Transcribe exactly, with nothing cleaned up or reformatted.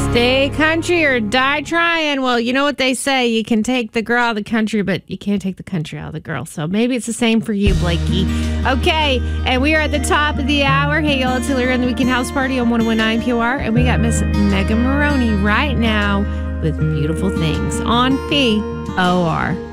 Stay country or die trying. Well, you know what they say. You can take the girl out of the country, but you can't take the country out of the girl. So maybe it's the same for you, Blakey. Okay, and we are at the top of the hour. Hey, y'all, it's Hillary and the Weekend House Party on one oh one nine P O R. And we got Miss Megan Maroney right now with Beautiful Things on P O R.